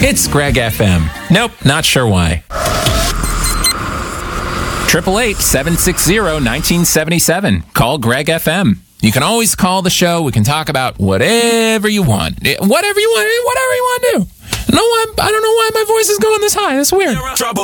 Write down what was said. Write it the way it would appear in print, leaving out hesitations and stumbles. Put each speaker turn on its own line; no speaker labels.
It's Greg FM. Nope, not sure why. 888-760-1977. Call Greg FM. You can always call the show. We can talk about whatever you want. Whatever you want to do. I don't know why my voice is going this high. That's weird.
Trouble.